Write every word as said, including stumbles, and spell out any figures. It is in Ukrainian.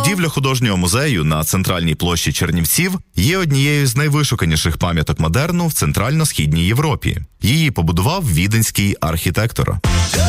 Будівля художнього музею на центральній площі Чернівців є однією з найвишуканіших пам'яток модерну в Центрально-Східній Європі. Її побудував віденський архітектор.